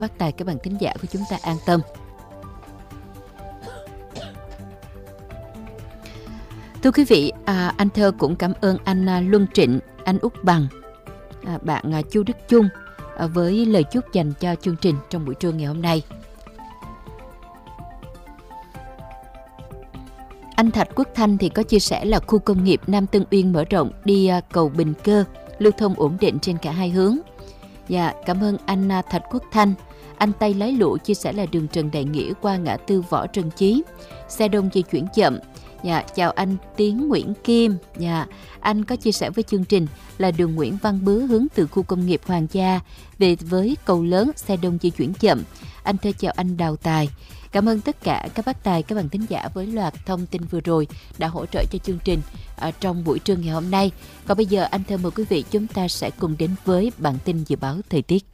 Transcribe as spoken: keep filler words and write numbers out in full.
bác tài, các bạn thính giả của chúng ta an tâm. Thưa quý vị, à, anh Thơ cũng cảm ơn anh à, Luân Trịnh, anh Úc Bằng, à, bạn à, Chu Đức Chung à, với lời chúc dành cho chương trình trong buổi trưa ngày hôm nay. Anh Thạch Quốc Thanh thì có chia sẻ là khu công nghiệp Nam Tân Uyên mở rộng đi à, cầu Bình Cơ, lưu thông ổn định trên cả hai hướng. Dạ, cảm ơn anh à, Thạch Quốc Thanh. Anh Tây Lái Lụ chia sẻ là đường Trần Đại Nghĩa qua ngã tư Võ Trần Chí, xe đông di chuyển chậm. Dạ, chào anh Tiến Nguyễn Kim. Dạ, anh có chia sẻ với chương trình là đường Nguyễn Văn Bứa hướng từ khu công nghiệp Hoàng Gia về với cầu lớn, xe đông di chuyển chậm. Anh Thơ chào anh Đào Tài. Cảm ơn tất cả các bác tài, các bạn thính giả với loạt thông tin vừa rồi đã hỗ trợ cho chương trình ở trong buổi trưa ngày hôm nay. Còn bây giờ anh Thơ mời quý vị chúng ta sẽ cùng đến với bản tin dự báo thời tiết.